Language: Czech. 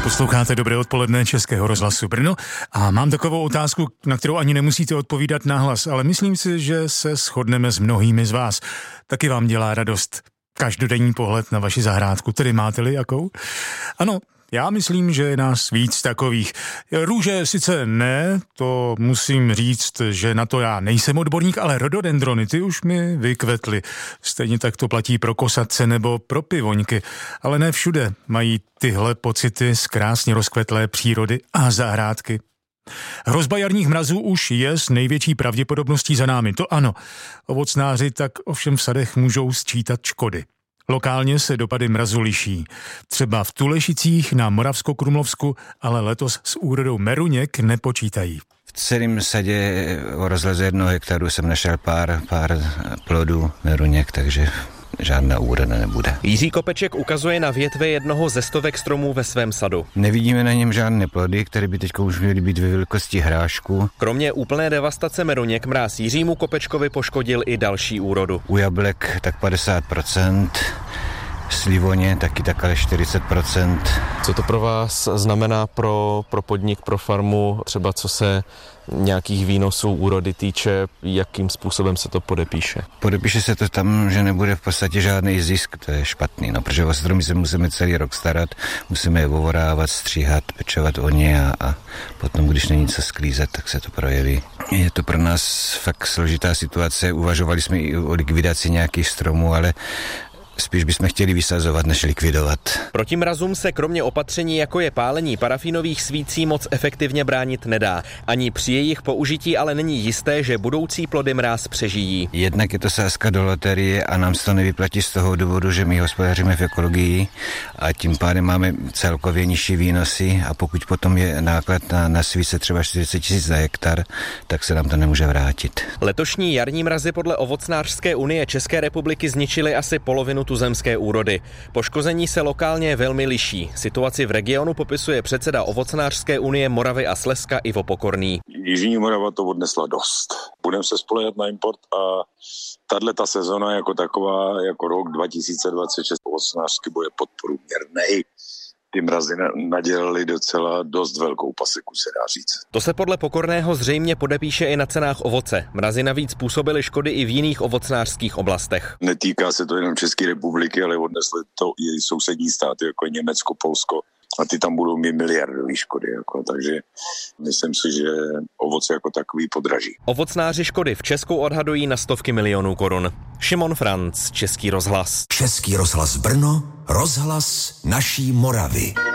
Posloucháte Dobré odpoledne Českého rozhlasu Brno a mám takovou otázku, na kterou ani nemusíte odpovídat nahlas, ale myslím si, že se shodneme s mnohými z vás. Taky vám dělá radost každodenní pohled na vaši zahrádku, tedy máte-li jakou? Ano, já myslím, že je nás víc takových. Růže sice ne, to musím říct, že na to já nejsem odborník, ale rododendrony, ty už mi vykvetly. Stejně tak to platí pro kosatce nebo pro pivoňky. Ale ne všude mají tyhle pocity z krásně rozkvetlé přírody a zahrádky. Hrozba jarních mrazů už je s největší pravděpodobností za námi, to ano. Ovocnáři tak ovšem v sadech můžou sčítat škody. Lokálně se dopady mrazu liší. Třeba v Tulešicích na Moravskokrumlovsku, ale letos s úrodou meruněk nepočítají. V celém sadě o rozlezu 1 hektaru jsem našel pár plodů meruněk, takže žádná úroda nebude. Jiří Kopeček ukazuje na větve jednoho ze stovek stromů ve svém sadu. Nevidíme na něm žádné plody, které by teď už měly být ve velikosti hrášku. Kromě úplné devastace meruněk mráz Jiřímu Kopečkovi poškodil i další úrodu. U jablek tak 50%, slivoně taky tak ale 40%. Co to pro vás znamená pro podnik, pro farmu, třeba co se nějakých výnosů úrody týče, jakým způsobem se to podepíše? Podepíše se to tam, že nebude v podstatě žádný zisk, to je špatný, protože o stromy se musíme celý rok starat, musíme je ovorávat, stříhat, pečovat o ně a potom, když není co sklízet, tak se to projeví. Je to pro nás fakt složitá situace, uvažovali jsme i o likvidaci nějakých stromů, ale spíš bychom chtěli vysazovat, než likvidovat. Proti mrazům se kromě opatření, jako je pálení parafinových svící, moc efektivně bránit nedá. Ani při jejich použití ale není jisté, že budoucí plody mráz přežijí. Jednak je to sázka do loterie a nám se to nevyplatí z toho důvodu, že my hospodaříme v ekologii a tím pádem máme celkově nižší výnosy a pokud potom je náklad na svíce třeba 40 000 za hektar, tak se nám to nemůže vrátit. Letošní jarní mrazy podle Ovocnářské unie České republiky zničily asi polovinu tuzemské úrody. Poškození se lokálně velmi liší. Situaci v regionu popisuje předseda Ovocnářské unie Moravy a Slezska Ivo Pokorný. Jižní Morava to odnesla dost. Budeme se spoléhat na import a tato sezona jako taková, jako rok 2026 ovocnářský bude podprůměrnej. Ty mrazy nadělali docela dost velkou paseku, se dá říct. To se podle Pokorného zřejmě podepíše i na cenách ovoce. Mrazy navíc způsobily škody i v jiných ovocnářských oblastech. Netýká se to jenom České republiky, ale odnesly to i sousední státy, jako Německo, Polsko. A ty tam budou mít miliardové škody. Takže myslím si, že ovoce jako takový podraží. Ovocnáři škody v Česku odhadují na stovky milionů korun. Šimon Franc, Český rozhlas. Český rozhlas Brno, rozhlas naší Moravy.